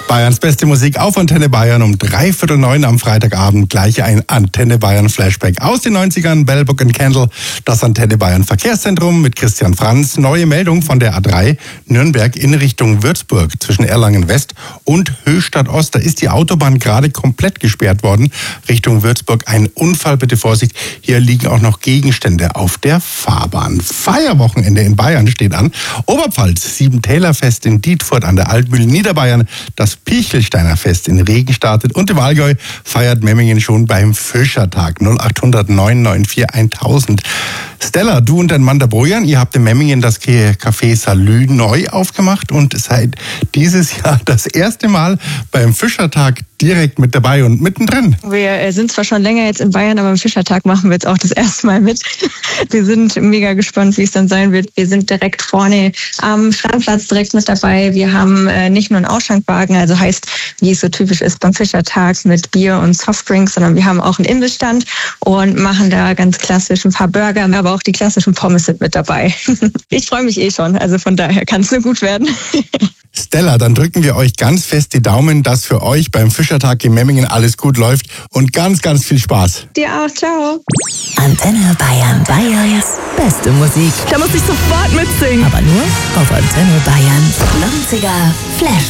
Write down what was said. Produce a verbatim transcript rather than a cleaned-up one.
Bayerns beste Musik auf Antenne Bayern um dreiviertel neun am Freitagabend. Gleich ein Antenne Bayern Flashback aus den neunzigern. Bell, Book and Candle, das Antenne Bayern Verkehrszentrum mit Christian Franz. Neue Meldung von der A drei Nürnberg in Richtung Würzburg zwischen Erlangen West und Höchstadt Ost. Da ist die Autobahn gerade komplett gesperrt worden. Richtung Würzburg ein Unfall, bitte Vorsicht. Hier liegen auch noch Gegenstände auf der Fahrbahn. Feierwochenende in Bayern steht an. Oberpfalz, Sieben-Täler-Fest in Dietfurt an der Altmühl, Niederbayern. Das Pichelsteiner Fest in Regen startet und im Allgäu feiert Memmingen schon beim Fischertag. null acht hundert neun neun vier tausend. Stella, du und dein Mann der Bojan, ihr habt in Memmingen das Café Salü neu aufgemacht und seid dieses Jahr das erste Mal beim Fischertag direkt mit dabei und mittendrin. Wir sind zwar schon länger jetzt in Bayern, aber am Fischertag machen wir jetzt auch das erste Mal mit. Wir sind mega gespannt, wie es dann sein wird. Wir sind direkt vorne am Standplatz direkt mit dabei. Wir haben nicht nur einen Ausschankwagen, also heißt, wie es so typisch ist beim Fischertag mit Bier und Softdrinks, sondern wir haben auch einen Imbissstand und machen da ganz klassisch ein paar Burger, aber auch die klassischen Pommes sind mit dabei. Ich freue mich eh schon, also von daher kann es nur gut werden. Stella, dann drücken wir euch ganz fest die Daumen, dass für euch beim Fischertag in Memmingen alles gut läuft und ganz, ganz viel Spaß. Dir auch, ciao. Antenne Bayern, Bayerns beste Musik. Da muss ich sofort mitsingen. Aber nur auf Antenne Bayern neunziger Flash.